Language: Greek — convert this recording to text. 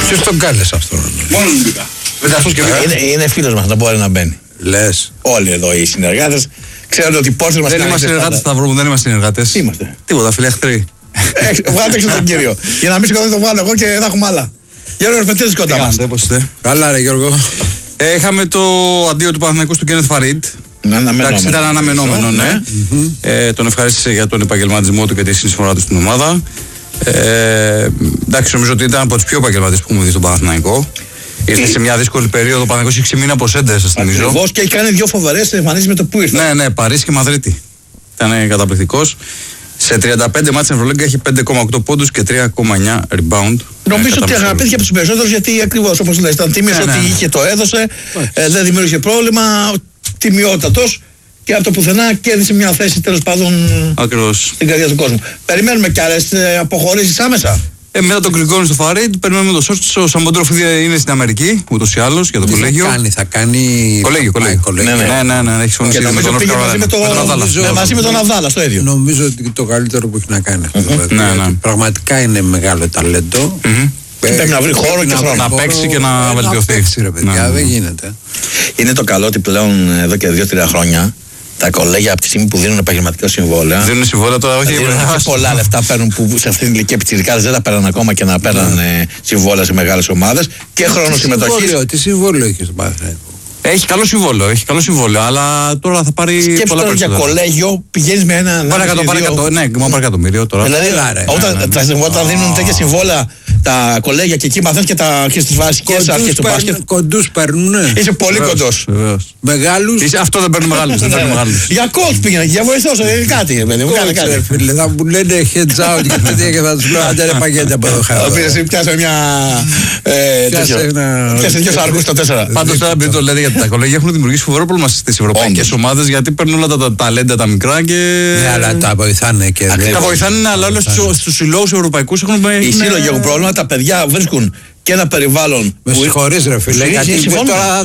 Ποιος τον κάλεσε αυτόν? Μόνο Λουμπικά. Είναι φίλος μας, να μπορεί να μπαίνει. Λες. Όλοι εδώ οι συνεργάτες ξέρουν ότι οι πόρτες μας Δεν είμαστε συνεργάτες, Σταύρο μου, δεν είμαστε συνεργάτες. Τι είμαστε? Τίποτα, φίλε, εχθροί. Βγάλτε έξω τον κύριο. Για να μην σηκωθεί το βάλω εγώ και θα έχουμε άλλα. Γιώργο Πετρίδης κοντά μας. Πώς είστε? Καλά ρε Γιώργο. Είχαμε το αντίο του Παναθηναϊκού του Κένεθ Φαρίντ. Εντάξει, ήταν αναμενόμενο, ναι. Τον ευχαρίστησε για τον επαγγελματισμό του και τη συνεισφορά του στην ομάδα. Εντάξει, νομίζω ότι ήταν από τους πιο επαγγελματίες που έχουμε δει στον Παναθηναϊκό. Ήρθε σε μια δύσκολη περίοδο. Ο Παναθηναϊκός έχει ξεμείνει από σέντες, σας θυμίζω. Ακριβώς, και έχει κάνει 2 φοβερές εμφανίσεις με το που ήρθε. Ναι, Παρίσι και Μαδρίτη. Ήταν καταπληκτικός. Σε 35 μάτς στην Ευρωλίγκα έχει 5,8 πόντους και 3,9 rebound. Νομίζω ότι αγαπήθηκε από τους περισσότερους, γιατί ακριβώς όπως λες, ήταν τίμιος ότι είχε, το έδωσε, δεν δημιούργησε πρόβλημα, τιμιότατος και από το πουθενά κέρδισε μια θέση τέλος πάντων στην καρδιά του κόσμου. Περιμένουμε κι άλλες αποχωρήσεις άμεσα. Μετά τον Γκριγκόνη στο Φαρίντ, περιμένουμε το Σόρτς. Ο Σαμποντρόφ είναι στην Αμερική, ούτως ή άλλως, για το κολέγιο. Θα κάνει. Κολέγιο. Ναι, έχει συμφωνήσει με τον Νορθ. Μαζί με τον Αβδάλα στο ίδιο. Νομίζω ότι το καλύτερο που έχει να κάνει αυτό. Πραγματικά είναι μεγάλο ταλέντο. Πρέπει να βρει χώρο και χρόνο. Να παίξει και να βελτιωθεί. Δεν γίνεται. Είναι το καλό ότι πλέον εδώ και 2-3 χρόνια τα κολέγια από τη στιγμή που δίνουν επαγγελματικά συμβόλαια. Δίνουν συμβόλαια τώρα, όχι. Πολλά λεφτά παίρνουν που σε αυτήν την ηλικία πιτσιρικάδες δεν τα παίρνουν ακόμα και να παίρνουν συμβόλαια σε μεγάλες ομάδες και χρόνο συμμετοχής. Τι συμβόλαιο έχει στον Παναθηναϊκό? Έχει καλό συμβόλαιο, αλλά τώρα θα πάρει πολλά περισσότερα. Για κολέγιο πηγαίνεις με ένα. Πάρε 100 εκατομμύριο τώρα. Δηλαδή, όταν δίνουν τέτοια συμβόλαια τα κολέγια και εκεί μαθαίνεις και στις βασικές αρχές του μπάσκετ. Κοντούς παίρνουνε. Είσαι πολύ κοντός. Μεγάλους. Αυτό δεν παίρνουν μεγάλους. Για coach πήγαινα, για βοηθός, κάτι. Θα μου λένε heads out και τέτοια και θα τους λέω άντε ρε παγέντε από εδώ χάρη. Πιάσε μια. Πιάσε 2 σαρκούς στα 4. Πάντως τώρα επειδή το λέτε για τα κολέγια έχουν δημιουργήσει φοβερό πρόβλημα στις ευρωπαϊκές ομάδες, γιατί παίρνουν όλα τα ταλέντα τα μικρά και. Ναι, αλλά τα βοηθάνε και. Τα βοηθάνε, αλλά όλα στους συλλόγους ευρωπαϊκούς έχουν. Οι σύλλογοι έχουν πρόβλημα, τα παιδιά βρίσκουν και ένα περιβάλλον. Με συγχωρείς ρε φίλε, γιατί τώρα